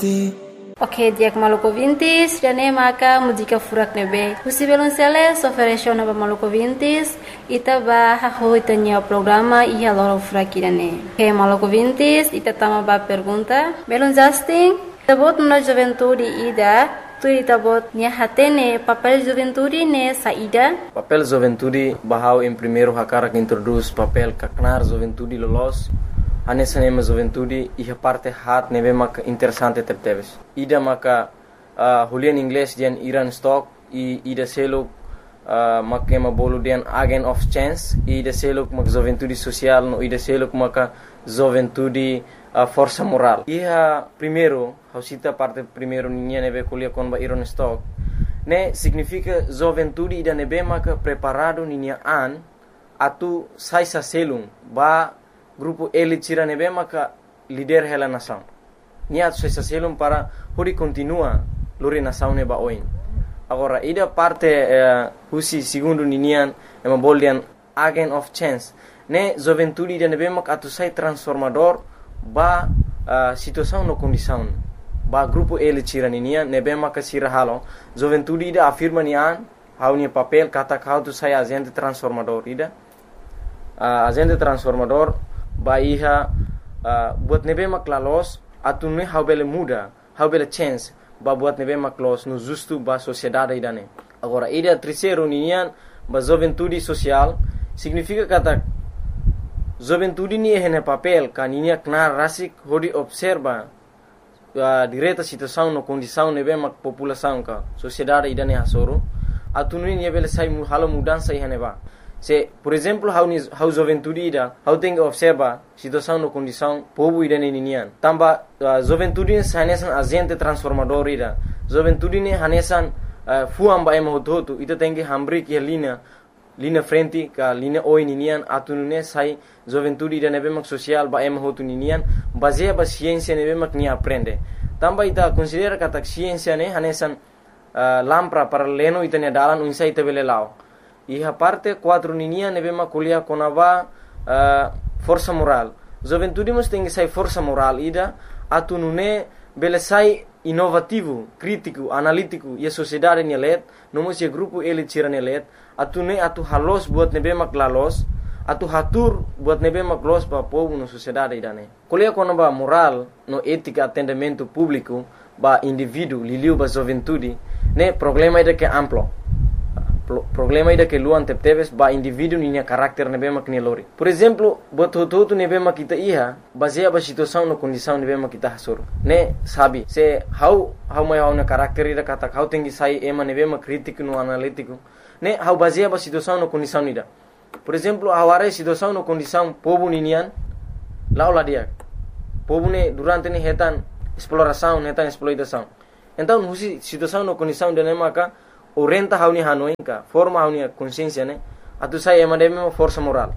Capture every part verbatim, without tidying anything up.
Ok, dia Maluco Vintis, dane maka música furak nebe. Husi belonsele ofereceu na Maluco Vintis, ita ba haho itanya programa ia loro furak dane. Ok, Maluco Vintis, ita tama ba pergunta. Belon Justin, tabot na juventude ida, tu ita bot nia hatene papel juventude ne saída. Papel juventude bahau em primeiro hakara que introduz papel kaknar juventude lolos. Anessa nema juventude iha parte hat neve maka interessante tepteves. Ida maka uh, hulian English dian Iran stock i ida seluk uh, maka ema bolu dian agent of chance ida seluk maka juventude social no ida seluk maka juventude uh, força moral. Iha primeiro hausita parte primeiro ninya neve kulia kon ba Iran stock ne significa juventude ida neve maka preparado ninya an atu sai sa selung ba grupo elite tira nebe maka líder hela nação. Nia suessa selum para hori continua lori nação neba oin. Agora ida parte uh, husi segundo ninian ema boldian agent of chance. Ne juventude ida nebe maka atu sai transformador ba uh, situação no condição. Ba grupo elite tira ninian nebe maka sira halo. Juventude ida afirma nian hau ni papel kata kau tu sai agente transformador ida. Uh, agente transformador ba iha uh, buat nebe maklalos atune how bele muda how bele chance ba buat nebe maklos no justo ba sociedade idane. Agora ida terceiro ninian ba juventude social significa kata juventude ni ehne papel kaninia knar rasik hodi observa uh, direta situação no condição nebe mak população ka sociedade idane hasoro atune ni bele sai mu halo mudança ihane ba. Se, por exemplo, how ni how juventude ida, how tem que observa situação no condição povo ida ninian. Tamba uh, juventude hanesan agente transformador ida. Juventude ne hanesan uh, fuamba ema hototo ita tem que hambrik ya linha linha frente ka linha oi ninian atunune sai juventude ida nebe mak social ba ema hotu ninian baseia ba ciência nebe mak ni aprende. Tamba ita considera kata ciência ne hanesan uh, lampra para leno ita ne dalan unsa ita bele lao. Iha parte quatro ninia nebe ma kuliah konava uh, força moral. Juventude mos tem que sai força moral ida atu nune bele sai inovativo, crítico, analítico e a sociedade nelet, nomos e grupo ele tira nelet, atu ne atu halos buat nebe mak lalos, atu hatur buat nebe mak los ba povo no sociedade idane. Kuliah konava moral no ética atendimento público ba indivíduo liliu ba juventude, ne problema ida que amplo. Problema ida que luan tepteves ba indivíduo ninya karakter nebe mak nelori. Por exemplo, buat hototo nebe mak kita iha baseia ba situação no condição nebe mak kita hasor. Ne sabi se how how mai how na karakter ida kata how tengi sai ema nebe mak crítico no analítico. Ne how baseia ba situação no condição ida. Por exemplo, aware situação no condição povo ninian laula dia. Povo ne durante ne hetan exploração, hetan exploitação. Então, husi situação no condição de maka orienta hauni hanoi ka forma hauni consciência ne atu sai ema deme força moral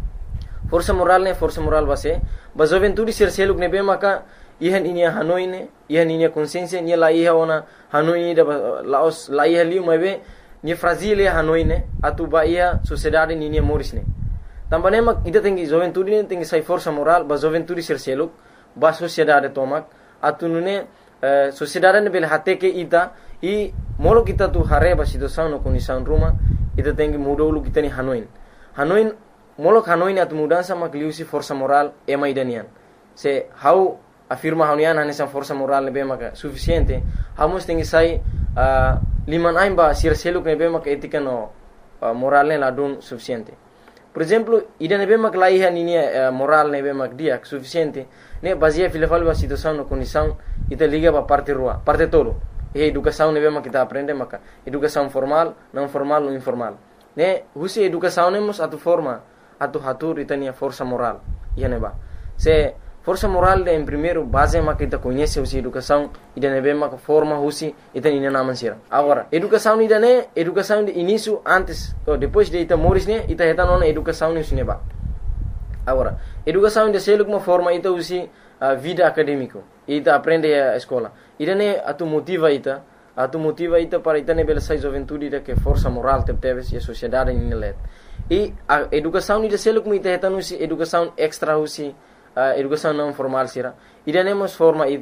força moral ne força moral base ba juventude ser seluk ne be maka ihan inia hanoi ne ihan inia consciência ni la iha ona hanoi da laos la iha liu mebe ni fragile hanoi ne atu ba ia sociedade ni ni moris ne tambane mak ida tengi juventude ne tengi sai força moral ba juventude ser seluk ba sociedade tomak atu nune uh, sociedade ne bel hate ke ida i molo kita tu hareba situação no condição ruma ita tem que mudar o kita ni hanoin hanoin molo hanoin atu mudança mak liusi força moral ema idanian se how afirma haunian hanesa força moral ne bema ka suficiente hamos tem que sai uh, liman aimba sir seluk ne bema ka etika no uh, moral ne ladun suficiente. Por exemplo, ida ne bema ka laiha ni uh, moral ne bema dia suficiente ne baseia filafal ba situação no condição ita liga ba parte rua parte tolo. E educação nebe ma kita aprende maka educação formal, não formal ou informal. Ne husi educação nemos atu forma atu hatur itania força moral. Ia neba. Se força moral de em primeiro base ma kita conhece husi educação ida nebe ma forma husi itania naman sira. Agora, educação ida ne educação de início antes ou depois de ita moris ne ita heta nona educação ne neba. Agora, educação de seluk ma forma ita husi uh, vida acadêmico. Ita aprende a escola. Ida ne atu motiva ita, atu motiva ita para ita ne bela sai juventude ida que força moral tepteves e a sociedade ni let. E a educação ida seluk mi ita heta nusi educação extra husi uh, educação não formal sira. Ida ne mos forma ita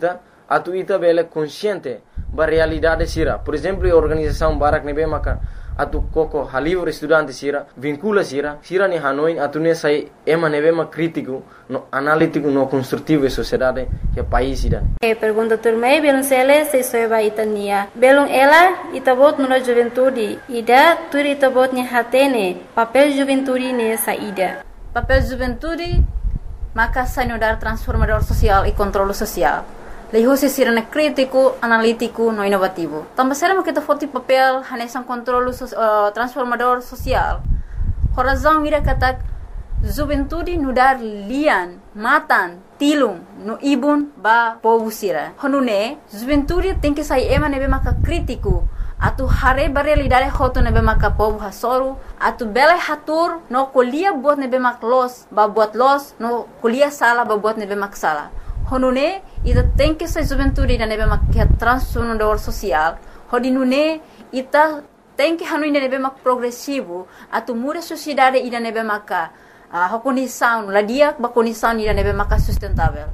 atu ita bele consciente ba realidade sira. Por exemplo, a organização Barak nebe maka atu koko halivre estudante sira vincula sira sira ni Hanoi atu ne sai ema nebe ma crítico no analítico no construtivo e sociedade que país ida. E pergunta turmei belum sele se soeba itania belum ela itabot nula juventude ida turi itabot ni hatene papel juventude ne sa ida. Papel juventude maka sai no dar transformador social e controle social. Leho se sirene crítico, analítico, no inovativo. Também será que tu foto papel hanesan controle uh, transformador social. Horazão ira kata juventude no dar lian, matan, tilung, no ibun ba povo sira. Honune juventude tem que sair ema nebe maka crítico. Atu hare ba realidade hoto nebe maka povo hasoru. Atu bele hatur no kolia buat nebe mak los, ba buat los, no kolia sala ba buat nebe mak sala. Honune ita tem que ser juventude ida nebe mak transformador social. Hodinune ita tem que hanui nebe mak progressivo. Atu muda sociedade ida nebe maka uh, condição, ladia ba condição ida nebe maka sustentável.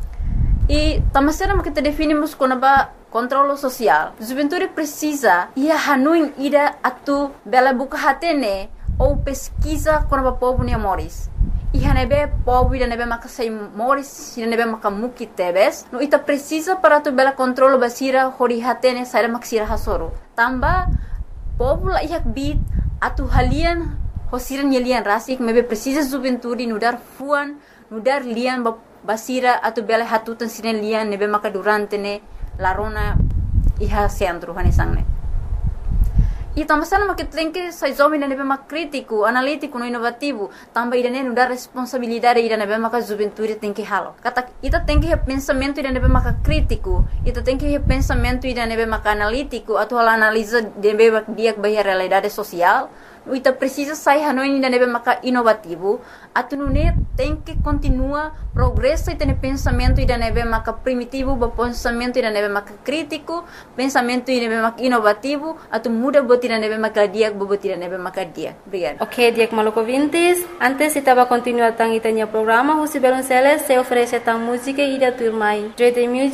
E tamasera mak kita definimos como ba controle social. Juventude precisa ia hanui ida atu bela buka hatene ou pesquisa como ba povo ni amores. Iha nebe povo ida nebe maka sai moris ida nebe maka muki tebes no ita precisa para tu bela controlo basira hori hatene sai maksira hasoro tamba povo la ihak bit atu halian hosiran yelian rasik mebe precisa juventude no dar fuan no dar lian basira atu bela hatutan sinen lian nebe maka durante ne larona iha centro hanesangne. E também se não que tem que sair jovem na nebe mais crítico, analítico, no inovativo, também ainda não dá responsabilidade ainda nebe mais juventude tem que halo. Kata ita tem que ter pensamento ainda nebe mais crítico, ita tem que ter pensamento ainda nebe mais analítico, atau hal analisa nebe dia bahia realidade social. Ita precisa sair hanoi ainda nebe mais inovativo, atau nune tem que continua progresso e ter pensamento ainda nebe mais primitivo, pensamento ainda nebe mais crítico, pensamento ainda nebe mais inovativo, atau muda tira nebe makadiak bobo tira nebe makadiak. Obrigada. Ok, Diak Maluco Vintes. Antes estava continuar tang itanya programa, Husi Belonceles se oferece tang música e da turmai. Dread Music